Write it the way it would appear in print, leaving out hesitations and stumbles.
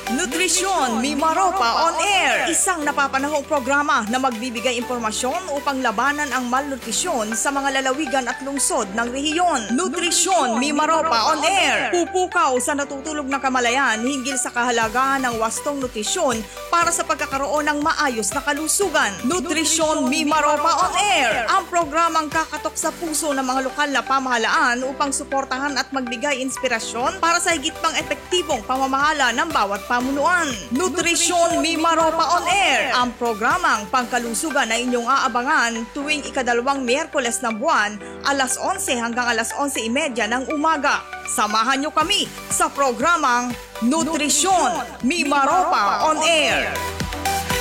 Nutrisyon Mimaropa on Air, isang napapanahong programa na magbibigay impormasyon upang labanan ang malnutrisyon sa mga lalawigan at lungsod ng rehiyon. Nutrisyon Mimaropa on Air, pupukaw sa natutulog na kamalayan hinggil sa kahalagahan ng wastong nutrisyon para sa pagkakaroon ng maayos na kalusugan. Nutrisyon Mimaropa on Air, ang programang kakatok sa puso ng mga lokal na pamahalaan upang suportahan at magbigay inspirasyon para sa higit pang epektibong pamamahala ng bawat pamunuan. Nutrisyon Mimaropa on Air, ang programang pangkalusugan na inyong aabangan tuwing ikadalawang Miyerkules ng buwan, alas 11 hanggang alas 11:30 ng umaga. Samahan niyo kami sa programang Nutrisyon Mimaropa on Air.